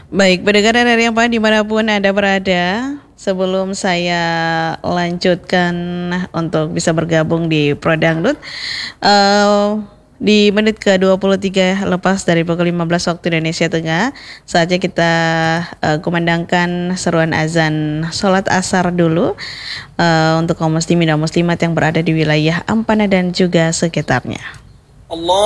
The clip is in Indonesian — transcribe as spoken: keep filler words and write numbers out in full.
Baik, pendengar dari yang paling dimanapun Anda berada, sebelum saya lanjutkan untuk bisa bergabung di Prodangdut, uh, di menit ke dua puluh tiga lepas dari pukul lima belas waktu Indonesia Tengah, saatnya kita uh, kumandangkan seruan azan sholat asar dulu uh, untuk kaum muslimin dan muslimat yang berada di wilayah Ampana dan juga sekitarnya. Allah